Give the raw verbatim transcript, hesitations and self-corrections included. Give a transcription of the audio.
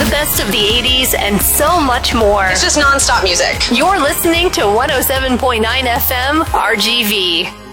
best of the eighties, and so much more. It's just non-stop music. You're listening to one oh seven point nine F M R G V.